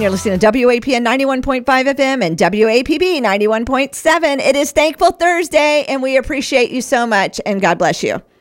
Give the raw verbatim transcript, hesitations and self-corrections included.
You're listening to W A P N ninety-one point five F M and W A P B ninety-one point seven. It is Thankful Thursday, and we appreciate you so much, and God bless you.